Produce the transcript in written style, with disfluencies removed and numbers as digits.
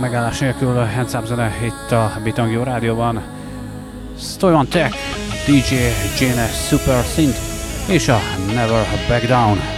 megállás nélkül hands-up zene itt a Bitangio rádióban. Stoyan Tech, DJ Jane Super Synth és a Never Back Down.